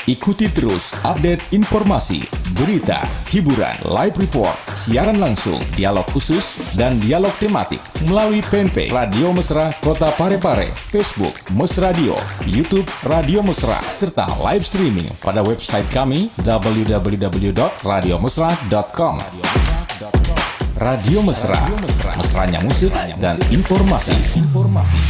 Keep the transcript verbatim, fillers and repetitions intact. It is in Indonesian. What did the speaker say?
Ikuti terus update informasi, berita, hiburan, live report, siaran langsung, dialog khusus, dan dialog tematik melalui fanpage Radio Mesra Kota Parepare, Facebook Mesradio, YouTube Radio Mesra, serta live streaming pada website kami w w w dot radio mesra dot com. Radio Mesra, mesranya musik dan informasi.